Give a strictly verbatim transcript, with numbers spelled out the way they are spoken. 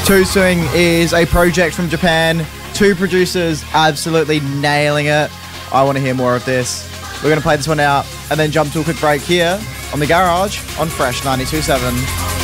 Two Swing is a project from Japan. Two producers absolutely nailing it. I want to hear more of this. We're going to play this one out and then jump to a quick break here on The Garage on Fresh ninety-two point seven.